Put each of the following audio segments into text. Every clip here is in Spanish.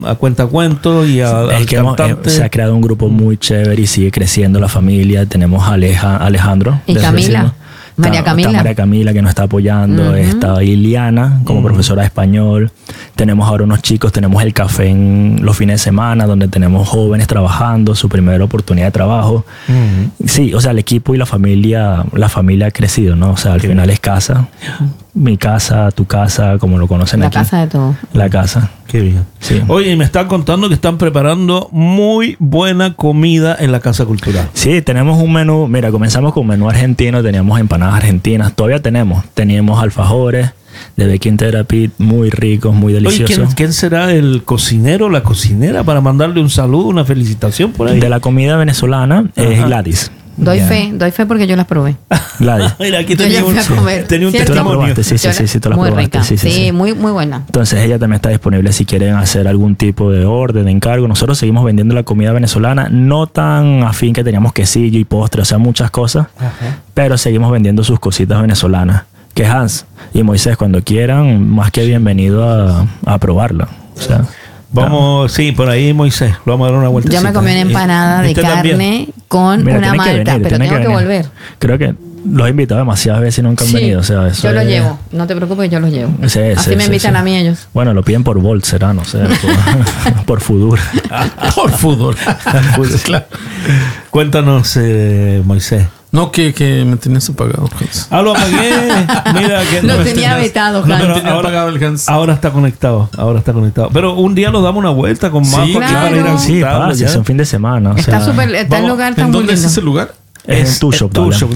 a cuentacuentos y al cantante. Se ha creado un grupo muy chévere y sigue creciendo la familia. Tenemos a Alejandro. Y Camila. María Camila. Está María Camila que nos está apoyando. Está Iliana como profesora de español. Tenemos ahora unos chicos, tenemos el café en los fines de semana donde tenemos jóvenes trabajando, su primera oportunidad de trabajo. Sí, o sea, el equipo y la familia ha crecido, ¿no? O sea, al final es casa. Mi casa, tu casa, como lo conocen aquí. La casa de todo. La casa. Qué bien. Sí. Oye, y me están contando que están preparando muy buena comida en la Casa Cultural. Sí, tenemos un menú. Mira, comenzamos con menú argentino. Teníamos empanadas argentinas. Todavía teníamos alfajores de Baking Therapy muy ricos, muy deliciosos. Oye, ¿quién será el cocinero o la cocinera para mandarle un saludo, una felicitación por ahí? De la comida venezolana es Gladys. Doy fe porque yo las probé. Gladys. Mira, aquí Yo tenía ya fui a comer. un ¿Tú la testimonio. probaste? Sí, tú la muy probaste. rica. Sí. Muy buena. Entonces ella también está disponible si quieren hacer algún tipo de orden, de encargo. Nosotros seguimos vendiendo la comida venezolana, no tan afín que teníamos quesillo y postre, o sea, muchas cosas, pero seguimos vendiendo sus cositas venezolanas. Que Hans y Moisés, cuando quieran, más que bienvenido a probarla. O sea, Vamos, sí, por ahí Moisés, lo vamos a dar una vuelta. Yo me comí una empanada de carne con una malta, pero tengo que volver. Creo que los he invitado demasiadas veces y nunca han venido. O sea, eso yo los llevo, no te preocupes, yo los llevo. Sí, así me invitan a mí ellos. Bueno, lo piden por Volt, será, no sé, por Fudur. Por fútbol. Claro. Cuéntanos, Moisés. No, que me tenías apagado, Hans. Lo apagué. Mira que Lo tenía vetado, Hans. pero tenía apagado el Hans. Ahora está conectado. Pero un día nos damos una vuelta con Majo aquí para ir a Sí, visitarlo, es un fin de semana. Está el lugar está ¿En muy dónde lindo. es ese lugar? Es en Tushop.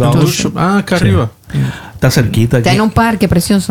Acá arriba. Está cerquita. Está en un parque precioso.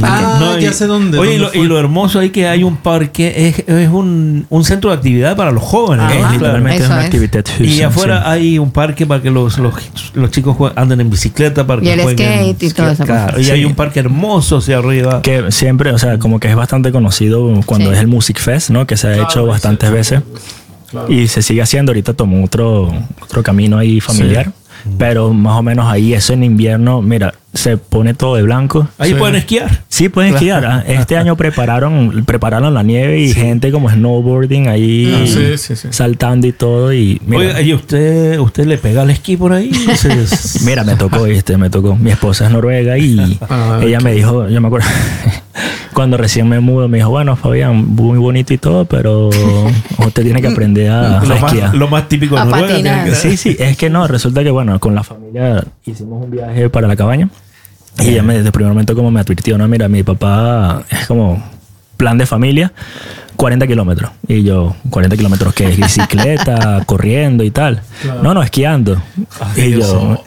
Ya sé dónde. Oye, ¿dónde y lo hermoso ahí que hay un parque, es un centro de actividad para los jóvenes. Ajá. ¿no? Claro. Literalmente es Eso una es. actividad. Y afuera hay un parque para que los chicos anden en bicicleta. Para Y que el jueguen skate y todo eso. Claro. Y hay un parque hermoso hacia arriba. Que siempre, o sea, como que es bastante conocido cuando Sí. es el Music Fest, ¿no? Que se ha hecho bastantes veces. Y se sigue haciendo. Ahorita tomó otro camino ahí familiar. Pero más o menos ahí, eso en invierno, mira, se pone todo de blanco. Ahí pueden esquiar. Sí, pueden esquiar. Este año prepararon la nieve y gente como snowboarding ahí saltando y todo. Y mira, Oiga, ¿y usted le pega al esquí por ahí? mira, me tocó. Mi esposa es noruega y ella me dijo, yo me acuerdo, cuando recién me mudo, me dijo, bueno, Fabián, muy bonito y todo, pero usted tiene que aprender a esquiar. Lo más típico de A Noruega. patinar. Sí, es que no, resulta que bueno, con la familia hicimos un viaje para la cabaña y ella desde el primer momento como me advirtió, no, mira, mi papá es como plan de familia, 40 kilómetros. Y yo, 40 kilómetros que es bicicleta, corriendo y tal. Claro. No, esquiando. Y yo,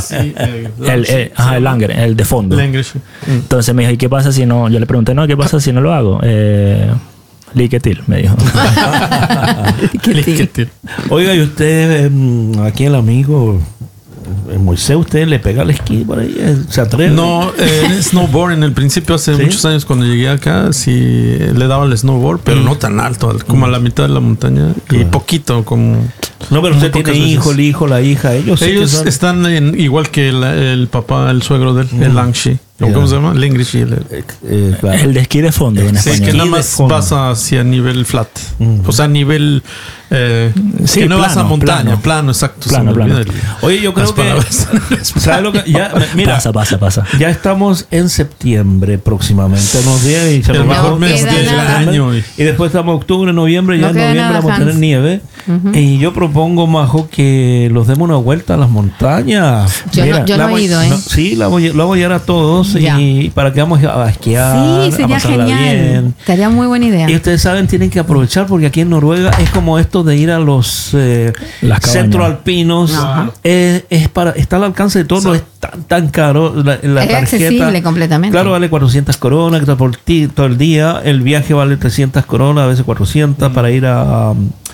el Langer, el de fondo. Entonces me dijo, ¿y qué pasa si no? Yo le pregunté, no, ¿qué pasa si no lo hago? Liquetil, me dijo. Liquetil. Oiga, y usted, aquí el amigo Moisés, ¿usted le pega al esquí por ahí? ¿Se atreve? No, snowboard en el principio, hace muchos años cuando llegué acá, sí le daba el snowboard, pero no tan alto, como a la mitad de la montaña. Y poquito, como... No, pero usted tiene hijo, el hijo, la hija, ellos están igual que el papá, el suegro del el Langshi. ¿Cómo se llama? Lingrishi. El de esquí de fondo en español. Sí, que nada más vas hacia nivel flat. O sea, nivel... sí, que no plano, vas a montaña. Plano, exacto. Plano. Oye, yo creo que... ¿Sabes lo que? Ya, mira, pasa. Ya estamos en septiembre próximamente. Unos días y el mejor mes del año. Y después estamos en octubre, noviembre. Ya en noviembre vamos a tener nieve. Y yo propongo, Majo, que los demos una vuelta a las montañas. Yo no he ido, ¿eh? Sí, lo voy a llevar a todos y para que vamos a esquiar. Sí, sería genial. Bien. Estaría muy buena idea. Y ustedes saben, tienen que aprovechar porque aquí en Noruega es como esto de ir a los centros alpinos. Está al alcance de todos, no es tan caro. La es tarjeta, accesible completamente. Claro, vale 400 coronas que está por ti todo el día. El viaje vale 300 coronas, a veces 400 para ir a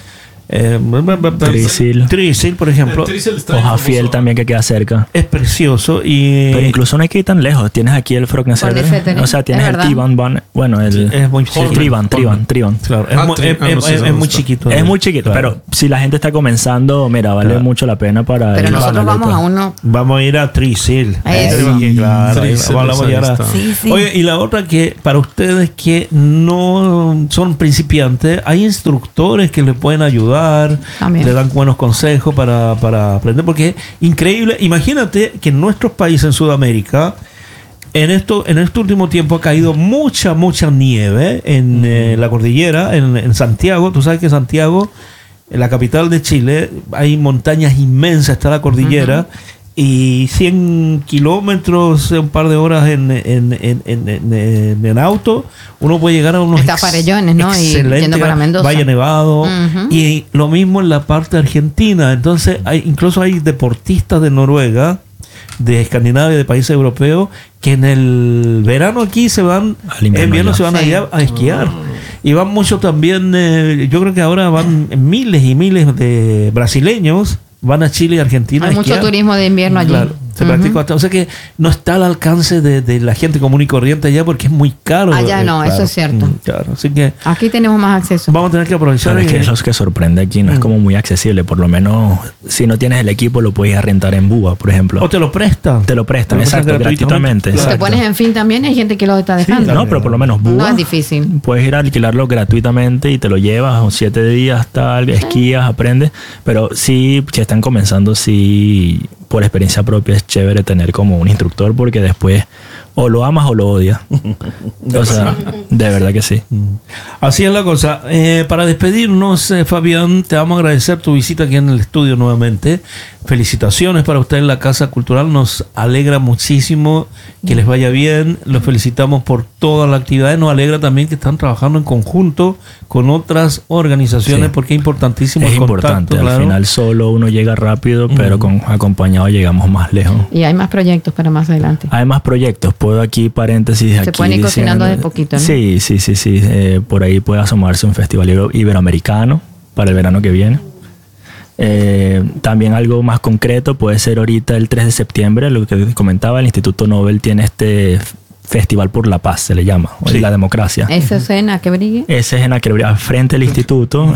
Trysil, por ejemplo. O Jafiel también, que queda cerca. Es precioso. Pero incluso no hay que ir tan lejos. Tienes aquí el Frogneset. O sea, tienes el Tiban. Bueno, es muy chiquito. Triban. Claro, es muy chiquito. Es muy chiquito, claro. Pero si la gente está comenzando, mira, vale mucho la pena para... Pero nosotros vamos a uno... Vamos a ir a Trysil. Claro. Oye, y la otra, que para ustedes que no son principiantes, hay instructores que les pueden ayudar, también le dan buenos consejos para aprender, porque es increíble. Imagínate que en nuestros países, en Sudamérica, en este último tiempo ha caído mucha nieve en la cordillera, en Santiago. Tú sabes que Santiago, en la capital de Chile, hay montañas inmensas, está la cordillera, y 100 kilómetros, un par de horas en auto, uno puede llegar a unos Farellones, ¿no? Y yendo para Mendoza, Valle Nevado, y lo mismo en la parte argentina. Entonces incluso hay deportistas de Noruega, de Escandinavia, de países europeos, que en el verano aquí se van, en invierno se van allá a esquiar. Y van mucho también, yo creo que ahora van miles y miles de brasileños, van a Chile y Argentina. Hay mucho turismo de invierno allí. Claro, se practica hasta, o sea que no está al alcance de la gente común y corriente allá, porque es muy caro. Allá no, claro, eso es cierto. Claro, así que aquí tenemos más acceso. Vamos a tener que aprovechar. Pero es que eso es que sorprende aquí, no es como muy accesible. Por lo menos, si no tienes el equipo, lo puedes ir a rentar en Búa, por ejemplo. O te lo prestan. Te lo prestan, exacto, gratuitamente. Claro. Te pones en fin también, hay gente que lo está dejando. Sí, no, pero por lo menos Búa. No es difícil. Puedes ir a alquilarlo gratuitamente y te lo llevas 7 días, tal, esquías, aprendes. Pero sí, si están comenzando, sí, por experiencia propia es chévere tener como un instructor, porque después o lo amas o lo odias. O sea, de verdad que sí. Así es la cosa. Para despedirnos, Fabián, te vamos a agradecer tu visita aquí en el estudio nuevamente. Felicitaciones para usted en la Casa Cultural. Nos alegra muchísimo que les vaya bien. Los felicitamos por todas las actividades. Nos alegra también que están trabajando en conjunto con otras organizaciones, porque es importantísimo. Es importante. Claro. Al final solo uno llega rápido, pero acompañado llegamos más lejos. Y hay más proyectos para más adelante. Hay más proyectos. Puedo aquí, paréntesis, se pueden ir cocinando de poquito, ¿no? Sí. Por ahí puede asomarse un festival iberoamericano para el verano que viene. También algo más concreto puede ser ahorita el 3 de septiembre, lo que comentaba, el Instituto Nobel tiene este Festival por la Paz, se le llama, la democracia. ¿Ese es en Aquebrigue? Ese es en Aquebrigue, frente al instituto.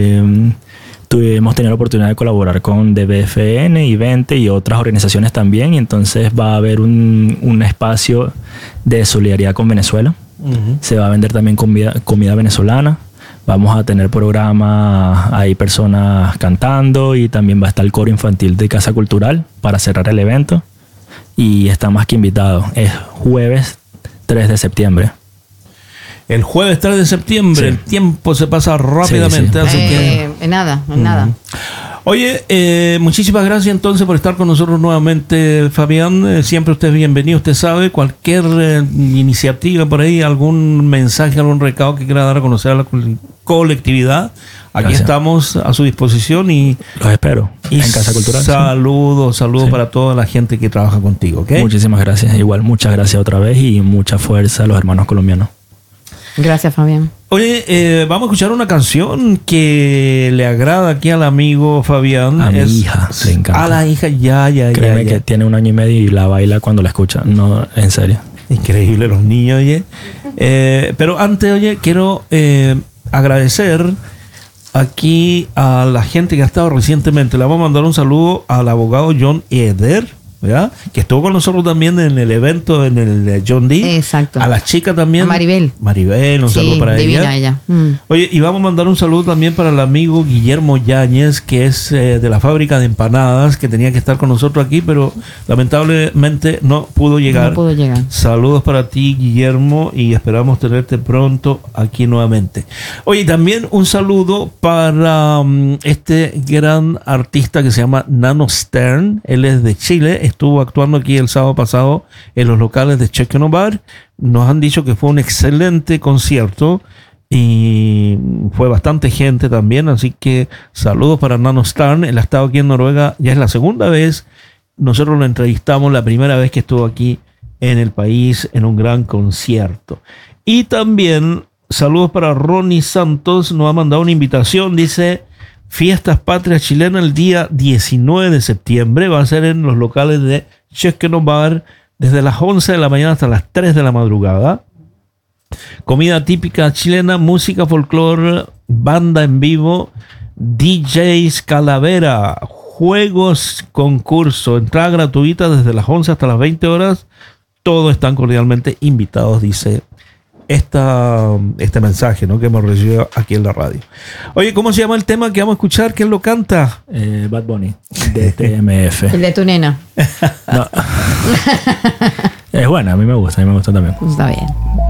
Hemos tenido la oportunidad de colaborar con DBFN y 20 y otras organizaciones también, y entonces va a haber un espacio de solidaridad con Venezuela. Se va a vender también comida venezolana. Vamos a tener programas, hay personas cantando, y también va a estar el coro infantil de Casa Cultural para cerrar el evento. Y está más que invitado. Es jueves 3 de septiembre. El jueves 3 de septiembre, el tiempo se pasa rápidamente. Así que en nada. Oye, muchísimas gracias entonces por estar con nosotros nuevamente, Fabián. Siempre usted es bienvenido, usted sabe. Cualquier iniciativa por ahí, algún mensaje, algún recado que quiera dar a conocer a la colectividad, aquí estamos a su disposición. Y los espero en Casa Cultural. Saludos para toda la gente que trabaja contigo, ¿okay? Muchísimas gracias. Igual, muchas gracias otra vez y mucha fuerza a los hermanos colombianos. Gracias, Fabián. Oye, vamos a escuchar una canción que le agrada aquí al amigo Fabián. A mi hija, le encanta. A la hija, Créeme que tiene 1 año y medio y la baila cuando la escucha. No, en serio. Increíble los niños, oye. Pero antes, oye, quiero agradecer aquí a la gente que ha estado recientemente. Le vamos a mandar un saludo al abogado John Eder, ¿verdad? Que estuvo con nosotros también en el evento en el John D. Exacto. A la chica también. A Maribel, un saludo para ella. Oye, y vamos a mandar un saludo también para el amigo Guillermo Yáñez, que es de la fábrica de empanadas, que tenía que estar con nosotros aquí, pero lamentablemente no pudo llegar. Saludos para ti, Guillermo, y esperamos tenerte pronto aquí nuevamente. Oye, también un saludo para este gran artista que se llama Nano Stern. Él es de Chile. Estuvo actuando aquí el sábado pasado en los locales de Chequeno Bar. Nos han dicho que fue un excelente concierto y fue bastante gente también, así que saludos para Nano Stern. Él ha estado aquí en Noruega, ya es la segunda vez. Nosotros lo entrevistamos la primera vez que estuvo aquí en el país en un gran concierto. Y también saludos para Ronnie Santos, nos ha mandado una invitación, dice: Fiestas Patrias Chilenas el día 19 de septiembre. Va a ser en los locales de Chesqueno Bar desde las 11 de la mañana hasta las 3 de la madrugada. Comida típica chilena, música folclore, banda en vivo, DJs Calavera, juegos, concurso, entrada gratuita desde las 11 hasta las 20 horas. Todos están cordialmente invitados, dice este mensaje, ¿no?, que hemos recibido aquí en la radio. Oye, ¿cómo se llama el tema que vamos a escuchar? ¿Quién lo canta? Bad Bunny, de TMF. El de tu nena. No. Es buena, a mí me gusta también. Está bien.